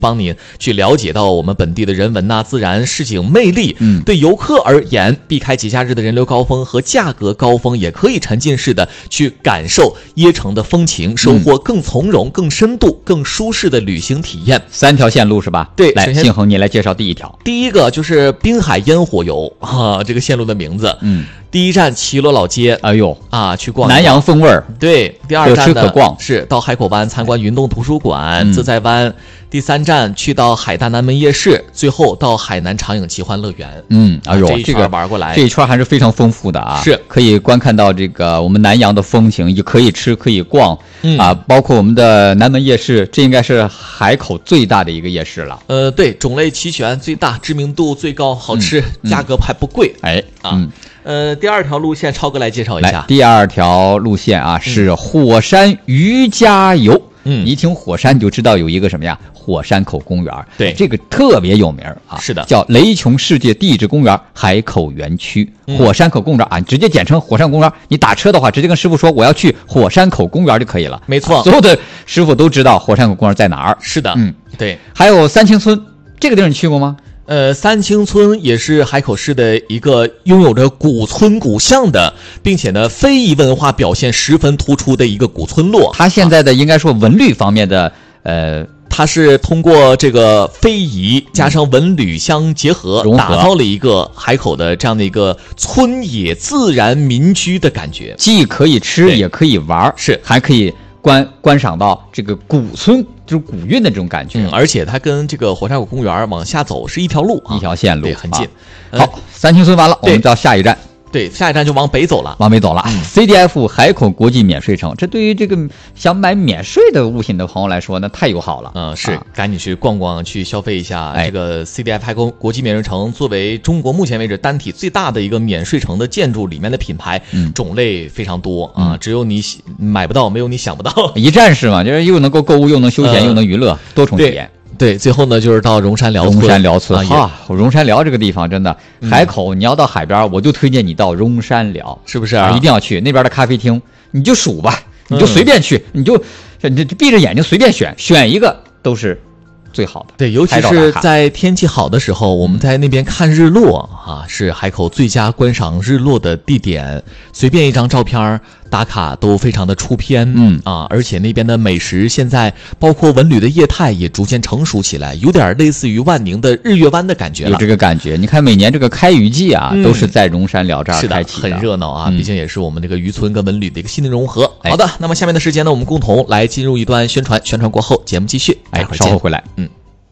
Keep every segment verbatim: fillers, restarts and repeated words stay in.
帮您去了解到我们本地的人文呐、啊、自然市井魅力。 嗯， 对游客而言，避开节假日的人流高峰和价格高峰，也可以沉浸式的去感受椰城的风情，收获更从容、更深度、更舒适的旅行体验。 三条线路是吧？ 对， 来，信恒你来介绍第一条。 第一个就是滨海烟火游啊，这个线路的名字。 嗯， 第一站齐罗老街， 哎呦啊，去逛南洋风味儿。 对，第二站可吃可逛是到海口湾参观云洞图书馆、 嗯、 自在湾。第三站去到海大南门夜市，最后到海南长影奇幻乐园。 嗯，哎呦， 这一圈玩过来， 这一圈还是非常丰富的啊， 是可以观看到这个我们南洋的风情，也可以吃，可以逛、 嗯、 啊，包括我们的南门夜市，这应该是海口最大的一个夜市了。 呃，对，种类齐全，最大，知名度最高，好吃，嗯、价格还不贵。 哎， 啊。 嗯呃，第二条路线，超哥来介绍一下。 第二条路线啊，是火山渔家游。 嗯， 一听火山你就知道有一个什么呀？火山口公园。 对， 这个特别有名啊。 是的， 叫雷琼世界地质公园海口园区、嗯、火山口公园啊，你直接简称火山公园。你打车的话，直接跟师傅说我要去火山口公园就可以了。 没错、 啊，所有的师傅都知道火山口公园在哪儿。 是的， 嗯， 对。 还有三清村，这个地方你去过吗？ 呃，三清村也是海口市的一个拥有着古村古巷的，并且呢非遗文化表现十分突出的一个古村落。 它现在的应该说文旅方面的，呃， 它是通过这个非遗加上文旅相结合， 融合打造了一个海口的这样的一个村野自然民居的感觉， 既可以吃也可以玩， 是还可以观观赏到这个古村。就是古韵的这种感觉、 嗯，而且它跟这个火山口公园往下走是一条路、啊， 一条线路， 对，很近。 啊、好，三清村完了，我们到下一站。 对，下一站就往北走了， 往北走了。 嗯、 C D F 海口国际免税城，这对于这个想买免税的物品的朋友来说，那太友好了。 嗯，是，啊、赶紧去逛逛，去消费一下。 哎、 这个 C D F 海口国际免税城作为中国目前为止单体最大的一个免税城的建筑里面的品牌， 嗯、 种类非常多啊， 嗯、 只有你买不到，没有你想不到。 一站式嘛，就是又能够购物，又能休闲，呃、又能娱乐，多重体验。 对，最后呢就是到荣山寮村。 荣山寮村啊， 荣山寮这个地方真的，海口你要到海边，我就推荐你到荣山寮， 是不是啊？ 一定要去那边的咖啡厅，你就数吧，你就随便去， 嗯、 你就你就闭着眼睛随便选，选一个都是最好的。 对，尤其是在天气好的时候，我们在那边看日落啊，是海口最佳观赏日落的地点。随便一张照片打卡都非常的出片， 嗯啊，而且那边的美食现在包括文旅的业态也逐渐成熟起来，有点类似于万宁的日月湾的感觉了。 有这个感觉，你看每年这个开渔季啊，嗯、都是在荣山寮这儿开启的， 是的，很热闹啊。 嗯、 毕竟也是我们这个渔村跟文旅的一个新的融合。 哎、 好的，那么下面的时间呢，我们共同来进入一段宣传，宣传过后节目继续， 哎，稍后回来， 嗯。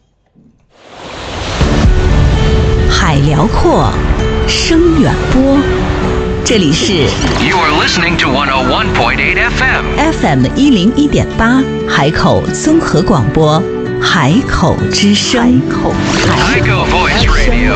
海辽阔，声远播，这里是 You are listening to one oh one point eight F M FM 一零一点八海口综合广播，海口之声，海口海口 Voice Radio。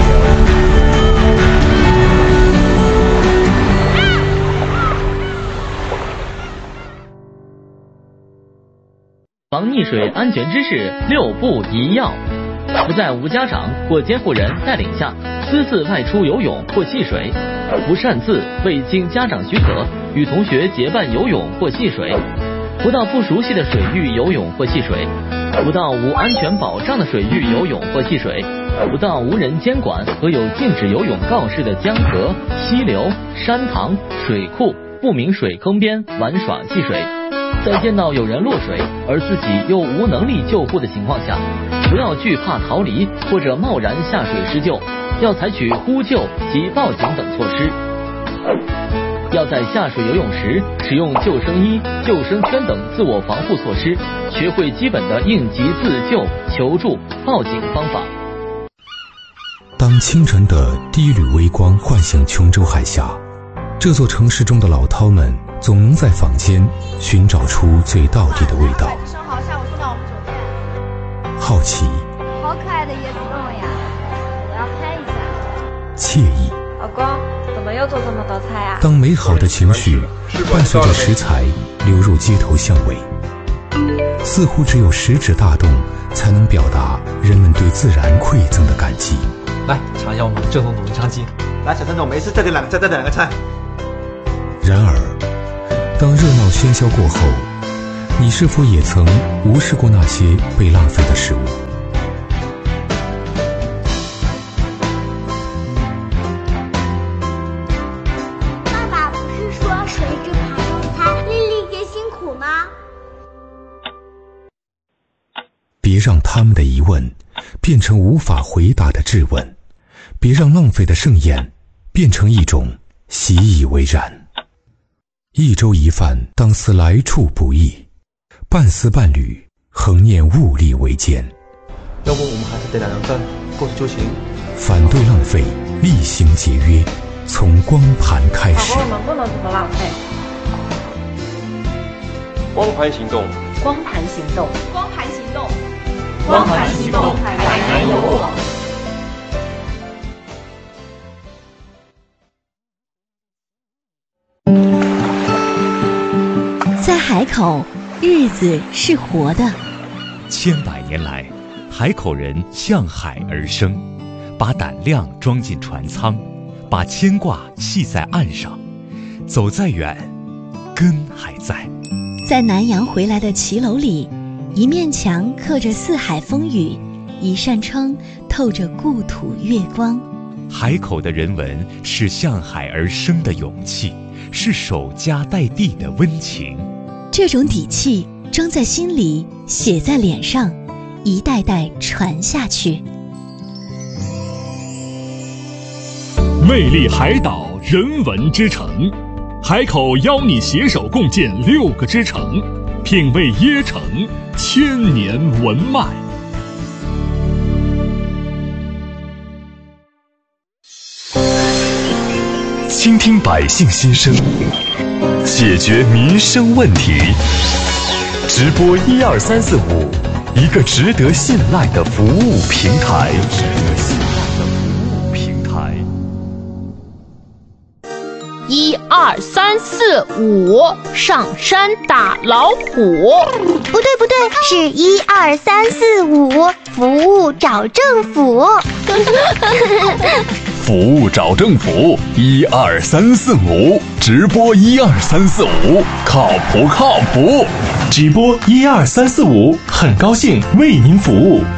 防溺水安全知识六不一要。不在无家长或监护人带领下私自外出游泳或戏水，不擅自未经家长许可与同学结伴游泳或戏水，不到不熟悉的水域游泳或戏水，不到无安全保障的水域游泳或戏水，不到无人监管和有禁止游泳告示的江河、溪流、山塘、水库、不明水坑边玩耍戏水。在见到有人落水而自己又无能力救护的情况下，不要惧怕逃离或者贸然下水施救，要采取呼救及报警等措施。要在下水游泳时使用救生衣、救生圈等自我防护措施，学会基本的应急自救、求助、报警方法。 当清晨的第一缕微光唤醒琼州海峡，这座城市中的老饕们总能在坊间寻找出最道地的味道。 生蚝下午送到我们酒店。 好奇， 好可爱的椰子冻呀，我要拍一下。 惬意， 老公，怎么又做这么多菜啊？ 当美好的情绪伴随着食材流入街头巷尾，似乎只有食指大动才能表达人们对自然馈赠的感激。 来尝一下我们正宗的文昌鸡。 来，小陈总，没事，再点两个，再再点两个菜。 然而，当热闹喧嚣过后， 你是否也曾无视过那些被浪费的食物？ 爸爸不是说水质爬用餐，丽丽姐辛苦吗？ 别让他们的疑问变成无法回答的质问，别让浪费的盛宴变成一种习以为然。一粥一饭，当思来处不易；半丝半缕，恒念物力维艰。 要不我们还是点两顿饭过去就行。 反对浪费，厉行节约，从光盘开始。 宝宝们不能怎么浪费。 光盘行动， 光盘行动， 光盘行动， 光盘行动，海南有我。 在海口，日子是活的。 千百年来，海口人向海而生，把胆量装进船舱，把牵挂系在岸上。走再远，根还在。 在南洋回来的骑楼里，一面墙刻着四海风雨，一扇窗透着故土月光。 海口的人文是向海而生的勇气，是守家待地的温情。 这种底气装在心里，写在脸上，一代代传下去。 魅力海岛人文之城，海口邀你携手共建六个之城，品味椰城千年文脉。 倾听百姓心声，解决民生问题。直播一二三四五，一个值得信赖的服务平台。值得信赖的服务平台。 一二三四五，上山打老虎。 不对不对，是一二三四五，服务找政府。 服务找政府，一二三四五，直播一二三四五，靠谱靠谱。 直播一二三四五，很高兴为您服务。